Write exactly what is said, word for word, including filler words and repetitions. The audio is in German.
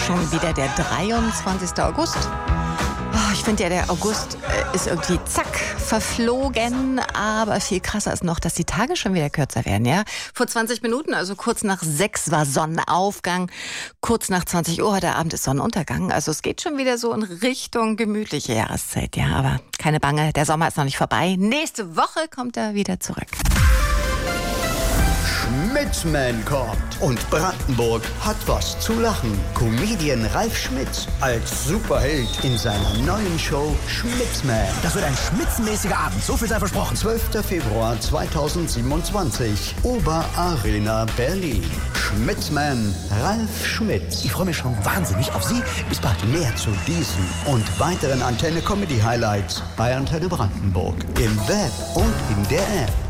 schon wieder der dreiundzwanzigste August. Oh, ich finde ja, der August äh, ist irgendwie zack, verflogen. Aber viel krasser ist noch, dass die Tage schon wieder kürzer werden. Ja? Vor zwanzig Minuten, also kurz nach sechs, war Sonnenaufgang. Kurz nach zwanzig Uhr heute Abend ist Sonnenuntergang. Also es geht schon wieder so in Richtung gemütliche Jahreszeit. Ja, aber keine Bange, der Sommer ist noch nicht vorbei. Nächste Woche kommt er wieder zurück. Schmitzman kommt und Brandenburg hat was zu lachen. Comedian Ralf Schmitz als Superheld in seiner neuen Show Schmitzman. Das wird ein schmitzenmäßiger Abend, so viel sei versprochen. zwölfter Februar zweitausendsiebenundzwanzig, Oberarena Berlin. Schmitzman, Ralf Schmitz. Ich freue mich schon wahnsinnig auf Sie. Bis bald. Mehr zu diesen und weiteren Antenne Comedy Highlights bei Antenne Brandenburg. Im Web und in der App.